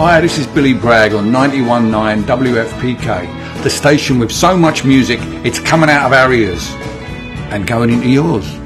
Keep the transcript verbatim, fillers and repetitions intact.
Hi, this is Billy Bragg on ninety-one point nine W F P K, the station with so much music it's coming out of our ears and going into yours.